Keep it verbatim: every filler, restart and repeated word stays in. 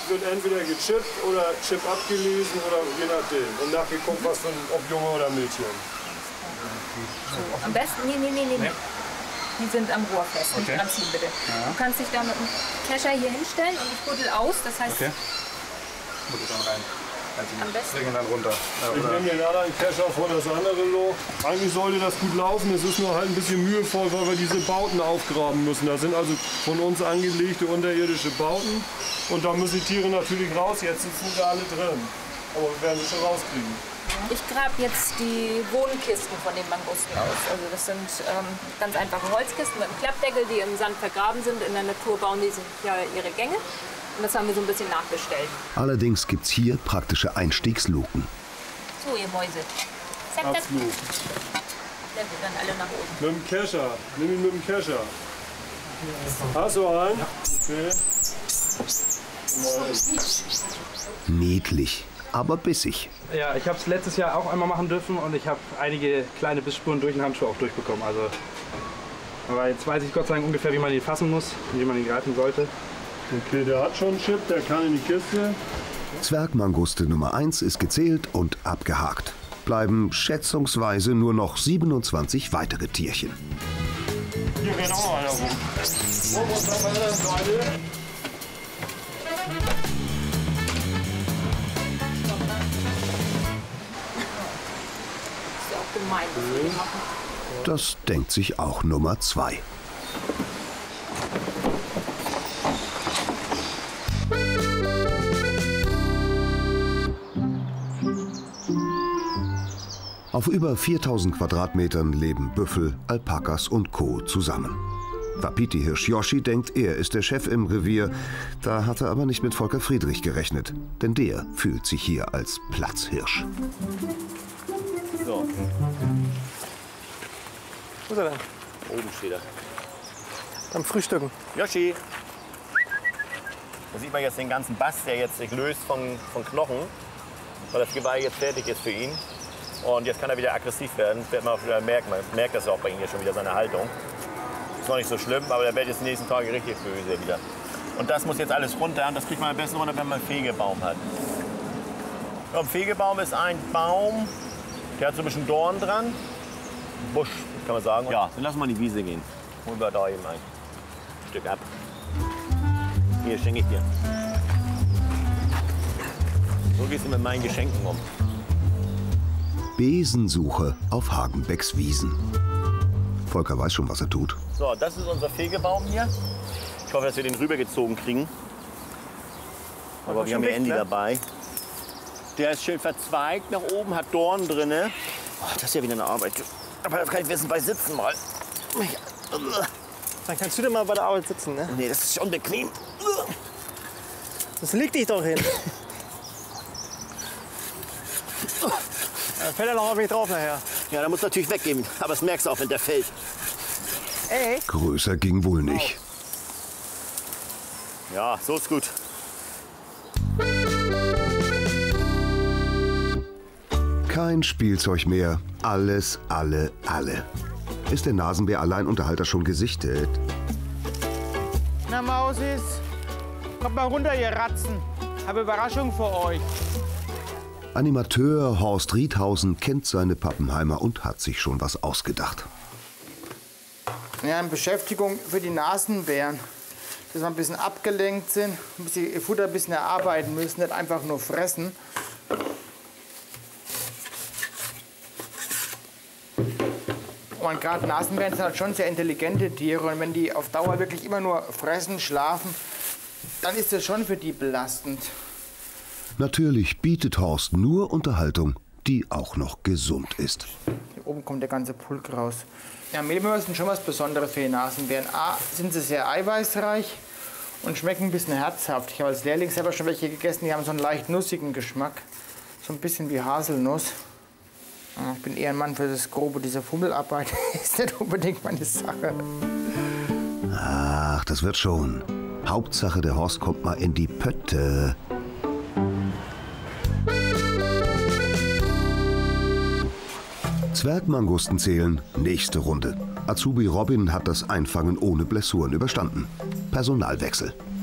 wird entweder gechippt oder Chip abgelesen oder je nachdem. Und nachgeguckt, was für ein, ob Junge oder Mädchen. So, am besten, nee, nee, nee, nee. Die sind am Rohr fest, okay. Nicht dran ziehen bitte. Ja. Du kannst dich da mit dem Kescher hier hinstellen und ich buddel aus, das heißt... Okay. Buddel dann rein. Am besten. Bringen dann runter. Ja, ich bringe den anderen Kescher vor das andere Loch. Eigentlich sollte das gut laufen, es ist nur halt ein bisschen mühevoll, weil wir diese Bauten aufgraben müssen. Das sind also von uns angelegte unterirdische Bauten und da müssen die Tiere natürlich raus, jetzt sitzen sie alle drin. Aber wir werden sie schon rauskriegen. Ich grabe jetzt die Wohnkisten von den Mangusten aus. Also das sind ähm, ganz einfache Holzkisten mit einem Klappdeckel, die im Sand vergraben sind. In der Natur bauen die sich ja ihre Gänge. Und das haben wir so ein bisschen nachgestellt. Allerdings gibt es hier praktische Einstiegsluken. So, ihr Mäuse. Zack, zack. Absolut. Sehr gut, dann alle nach oben. Mit dem Kescher. Nimm ihn mit dem Kescher. Hast du einen? Ja. Okay. Niedlich, aber bissig. Ja, ich habe es letztes Jahr auch einmal machen dürfen und ich habe einige kleine Bissspuren durch den Handschuh auch durchbekommen. Also, aber jetzt weiß ich Gott sei Dank ungefähr, wie man ihn fassen muss und wie man ihn greifen sollte. Okay, der hat schon einen Chip, der kann in die Kiste. Zwergmanguste Nummer eins ist gezählt und abgehakt. Bleiben schätzungsweise nur noch siebenundzwanzig weitere Tierchen. Hier rennt auch noch einer rum. Wo muss das mal das, Leute? Ist ja auch gemein, was wir machen. Das denkt sich auch Nummer zwei. Auf über viertausend Quadratmetern leben Büffel, Alpakas und Co. zusammen. Wapiti-Hirsch Yoshi denkt, er ist der Chef im Revier. Da hat er aber nicht mit Volker Friedrich gerechnet. Denn der fühlt sich hier als Platzhirsch. So. Wo ist er denn? Oben steht er. Beim Frühstücken. Yoshi! Da sieht man jetzt den ganzen Bass, der jetzt sich löst von, von Knochen. Weil das Geweih jetzt fertig ist für ihn. Und jetzt kann er wieder aggressiv werden. Das wird man auch wieder merken. Man merkt das auch bei ihm jetzt schon wieder, seine Haltung. Ist noch nicht so schlimm, aber der wird jetzt die nächsten Tage richtig böse wieder. Und das muss jetzt alles runter. Und das kriegt man am besten runter, wenn man einen Fegebaum hat. Ja, ein Fegebaum ist ein Baum, der hat so ein bisschen Dorn dran. Busch, kann man sagen. Ja, dann lassen wir in die Wiese gehen. Holen wir da eben ein Stück ab. Hier schenke ich dir. So gehst du mit meinen Geschenken um. Besensuche auf Hagenbecks Wiesen. Volker weiß schon, was er tut. So, das ist unser Fegebaum hier. Ich hoffe, dass wir den rübergezogen kriegen. Aber wir haben hier Andy dabei. Der ist schön verzweigt nach oben, hat Dorn drin. Oh, das ist ja wieder eine Arbeit. Aber das kann ich wissen, bei Sitzen mal. Dann kannst du dir mal bei der Arbeit sitzen, ne? Nee, das ist schon bequem. Das liegt dich doch hin. Dann fällt er noch auf mich drauf nachher. Ja, da muss natürlich weggehen. Aber das merkst du auch, wenn der fällt. Ey. Größer ging wohl nicht. Ja, so ist gut. Kein Spielzeug mehr. Alles, alle, alle. Ist der Nasenbär Alleinunterhalter schon gesichtet? Na Mausis, kommt mal runter, ihr Ratzen. Habe Überraschung für euch. Animateur Horst Riedhausen kennt seine Pappenheimer und hat sich schon was ausgedacht. Ja, eine Beschäftigung für die Nasenbären. Dass wir ein bisschen abgelenkt sind, ein bisschen ihr Futter ein bisschen erarbeiten müssen, nicht einfach nur fressen. Und gerade Nasenbären sind halt schon sehr intelligente Tiere. Und wenn die auf Dauer wirklich immer nur fressen, schlafen, dann ist das schon für die belastend. Natürlich bietet Horst nur Unterhaltung, die auch noch gesund ist. Hier oben kommt der ganze Pulk raus. Ja, Mehlwürmer sind schon was Besonderes für die Nasenbären. A, sind sie sehr eiweißreich und schmecken ein bisschen herzhaft. Ich habe als Lehrling selber schon welche gegessen, die haben so einen leicht nussigen Geschmack. So ein bisschen wie Haselnuss. Ich bin eher ein Mann für das Grobe, diese Fummelarbeit ist nicht unbedingt meine Sache. Ach, das wird schon. Hauptsache, der Horst kommt mal in die Pötte. Zwergmangusten zählen, nächste Runde. Azubi Robin hat das Einfangen ohne Blessuren überstanden. Personalwechsel.